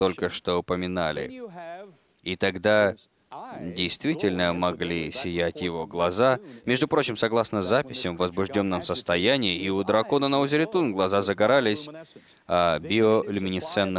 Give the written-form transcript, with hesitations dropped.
только что упоминали. И тогда действительно могли сиять его глаза. Между прочим, согласно записям, в возбужденном состоянии и у дракона на озере Тун глаза загорались биолюминесцентным